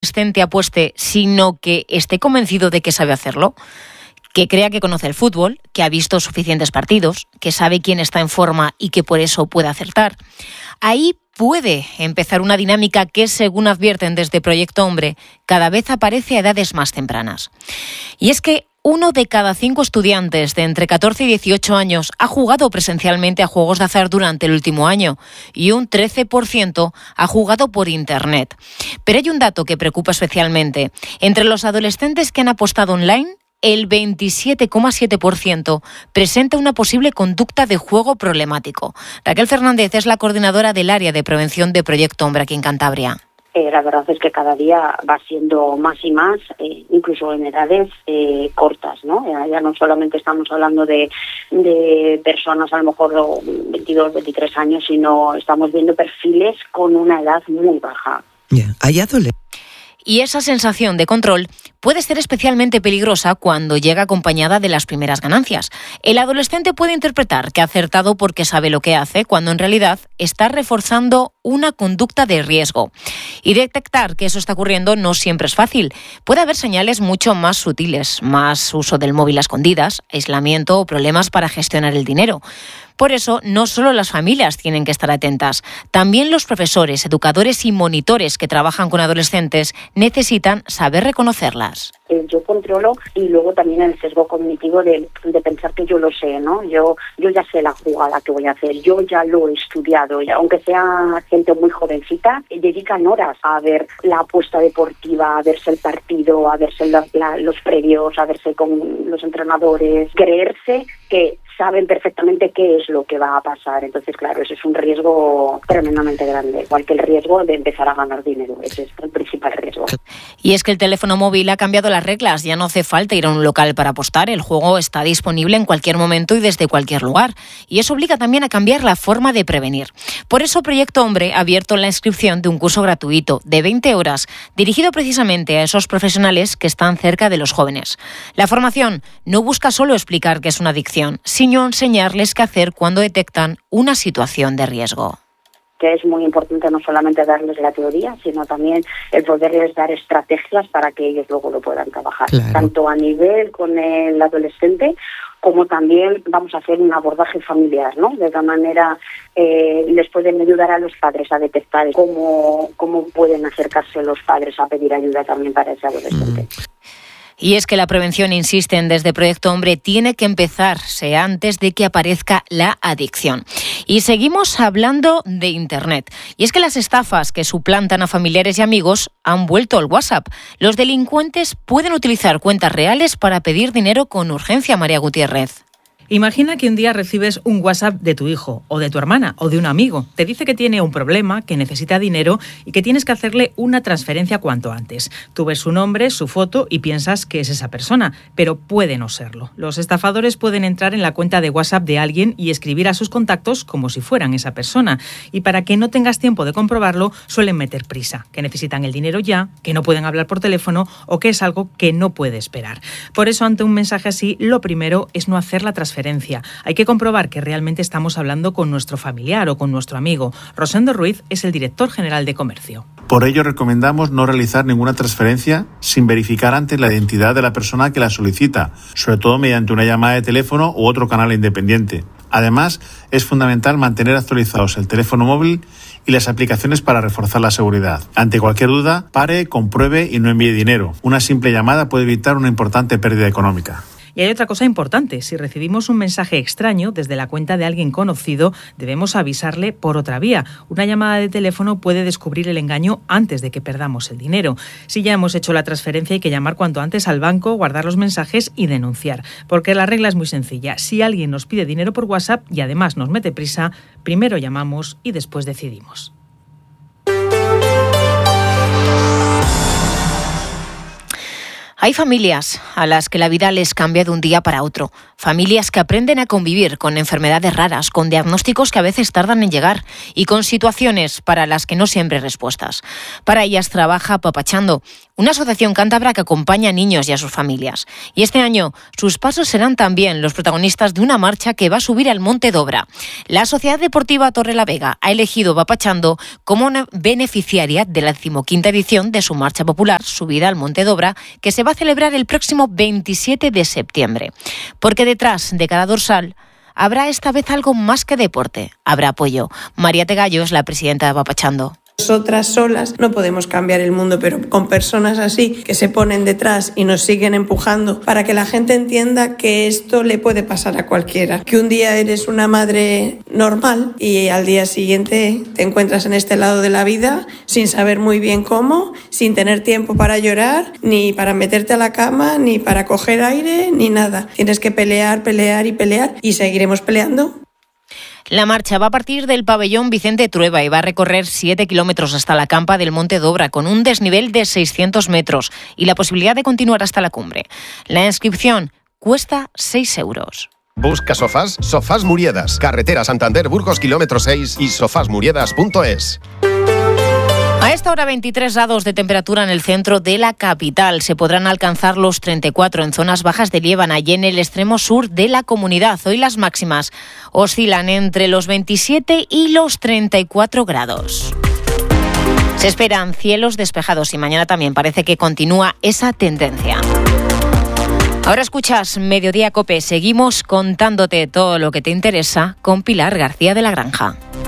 adolescente apueste, sino que esté convencido de que sabe hacerlo, que crea que conoce el fútbol, que ha visto suficientes partidos, que sabe quién está en forma y que por eso puede acertar. Ahí puede empezar una dinámica que, según advierten desde Proyecto Hombre, cada vez aparece a edades más tempranas. Y es que 1 de cada 5 estudiantes de entre 14 y 18 años ha jugado presencialmente a juegos de azar durante el último año y un 13% ha jugado por Internet. Pero hay un dato que preocupa especialmente. Entre los adolescentes que han apostado online, el 27,7% presenta una posible conducta de juego problemático. Raquel Fernández es la coordinadora del área de prevención de Proyecto Hombre aquí en Cantabria. La verdad es que cada día va siendo más y más, incluso en edades cortas, ¿no? Ya no solamente estamos hablando de personas a lo mejor 22, 23 años, sino estamos viendo perfiles con una edad muy baja. Hay adolescentes. Y esa sensación de control puede ser especialmente peligrosa cuando llega acompañada de las primeras ganancias. El adolescente puede interpretar que ha acertado porque sabe lo que hace, cuando en realidad está reforzando una conducta de riesgo. Y detectar que eso está ocurriendo no siempre es fácil. Puede haber señales mucho más sutiles, más uso del móvil a escondidas, aislamiento o problemas para gestionar el dinero. Por eso, no solo las familias tienen que estar atentas, también los profesores, educadores y monitores que trabajan con adolescentes necesitan saber reconocerlas. Yo controlo, y luego también el sesgo cognitivo de pensar que yo lo sé, ¿no? Yo ya sé la jugada que voy a hacer, yo ya lo he estudiado, ya, aunque sea gente muy jovencita, dedican horas a ver la apuesta deportiva, a verse el partido, a verse los previos, a verse con los entrenadores, creerse que saben perfectamente qué es lo que va a pasar. Entonces, claro, ese es un riesgo tremendamente grande, igual que el riesgo de empezar a ganar dinero. Ese es el principal riesgo. Y es que el teléfono móvil ha cambiado las reglas. Ya no hace falta ir a un local para apostar. El juego está disponible en cualquier momento y desde cualquier lugar. Y eso obliga también a cambiar la forma de prevenir. Por eso Proyecto Hombre ha abierto la inscripción de un curso gratuito de 20 horas, dirigido precisamente a esos profesionales que están cerca de los jóvenes. La formación no busca solo explicar qué es una adicción, sino enseñarles qué hacer cuando detectan una situación de riesgo. Que es muy importante no solamente darles la teoría, sino también el poderles dar estrategias para que ellos luego lo puedan trabajar. Claro. Tanto a nivel con el adolescente, como también vamos a hacer un abordaje familiar, ¿no? De esta manera les pueden ayudar a los padres a detectar cómo pueden acercarse los padres a pedir ayuda también para ese adolescente. Y es que la prevención, insisten desde Proyecto Hombre, tiene que empezarse antes de que aparezca la adicción. Y seguimos hablando de Internet. Y es que las estafas que suplantan a familiares y amigos han vuelto al WhatsApp. Los delincuentes pueden utilizar cuentas reales para pedir dinero con urgencia, María Gutiérrez. Imagina que un día recibes un WhatsApp de tu hijo o de tu hermana o de un amigo. Te dice que tiene un problema, que necesita dinero y que tienes que hacerle una transferencia cuanto antes. Tú ves su nombre, su foto y piensas que es esa persona, pero puede no serlo. Los estafadores pueden entrar en la cuenta de WhatsApp de alguien y escribir a sus contactos como si fueran esa persona. Y para que no tengas tiempo de comprobarlo, suelen meter prisa, que necesitan el dinero ya, que no pueden hablar por teléfono o que es algo que no puede esperar. Por eso, ante un mensaje así, lo primero es no hacer la transferencia. Hay que comprobar que realmente estamos hablando con nuestro familiar o con nuestro amigo. Rosendo Ruiz es el director general de Comercio. Por ello recomendamos no realizar ninguna transferencia sin verificar antes la identidad de la persona que la solicita, sobre todo mediante una llamada de teléfono u otro canal independiente. Además, es fundamental mantener actualizados el teléfono móvil y las aplicaciones para reforzar la seguridad. Ante cualquier duda, pare, compruebe y no envíe dinero. Una simple llamada puede evitar una importante pérdida económica. Y hay otra cosa importante, si recibimos un mensaje extraño desde la cuenta de alguien conocido, debemos avisarle por otra vía. Una llamada de teléfono puede descubrir el engaño antes de que perdamos el dinero. Si ya hemos hecho la transferencia hay que llamar cuanto antes al banco, guardar los mensajes y denunciar. Porque la regla es muy sencilla, si alguien nos pide dinero por WhatsApp y además nos mete prisa, primero llamamos y después decidimos. Hay familias a las que la vida les cambia de un día para otro. Familias que aprenden a convivir con enfermedades raras, con diagnósticos que a veces tardan en llegar y con situaciones para las que no siempre hay respuestas. Para ellas trabaja Papachando, una asociación cántabra que acompaña a niños y a sus familias. Y este año sus pasos serán también los protagonistas de una marcha que va a subir al Monte d'Obra. La Sociedad Deportiva Torrelavega ha elegido Papachando como una beneficiaria de la 15ª edición de su marcha popular subida al Monte d'Obra, que se va a celebrar el próximo 27 de septiembre. Porque detrás de cada dorsal habrá esta vez algo más que deporte. Habrá apoyo. María Tegallo es la presidenta de Papachando. Nosotras solas no podemos cambiar el mundo, pero con personas así que se ponen detrás y nos siguen empujando para que la gente entienda que esto le puede pasar a cualquiera. Que un día eres una madre normal y al día siguiente te encuentras en este lado de la vida sin saber muy bien cómo, sin tener tiempo para llorar, ni para meterte a la cama, ni para coger aire, ni nada. Tienes que pelear, pelear y pelear y seguiremos peleando. La marcha va a partir del pabellón Vicente Trueba y va a recorrer 7 kilómetros hasta la campa del Monte d'Obra con un desnivel de 600 metros y la posibilidad de continuar hasta la cumbre. La inscripción cuesta 6 euros. Busca sofás, Sofás Muriedas, carretera Santander Burgos kilómetro 6 y sofasmuriedas.es. A esta hora 23 grados de temperatura en el centro de la capital. Se podrán alcanzar los 34 en zonas bajas de Liébana y en el extremo sur de la comunidad. Hoy las máximas oscilan entre los 27 y los 34 grados. Se esperan cielos despejados y mañana también parece que continúa esa tendencia. Ahora escuchas Mediodía COPE. Seguimos contándote todo lo que te interesa con Pilar García de la Granja.